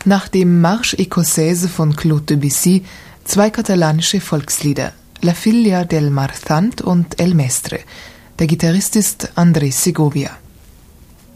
nach dem Marche écossaise von Claude Debussy 2 katalanische Volkslieder, La Filla del Marthant und El Mestre. Der Gitarrist ist Andrés Segovia.